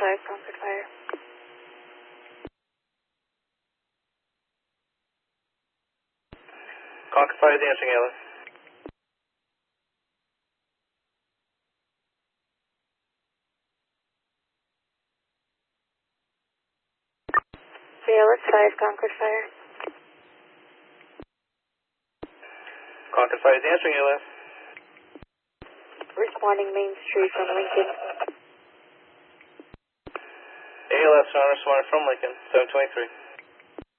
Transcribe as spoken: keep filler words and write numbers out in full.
five, Concord Fire. Concord Fire is answering, A L S. A L S five, Concord Fire. Concord Fire is answering, A L S. Responding Main Street from Lincoln. A L S, Honor, responding from Lincoln, seven twenty-three.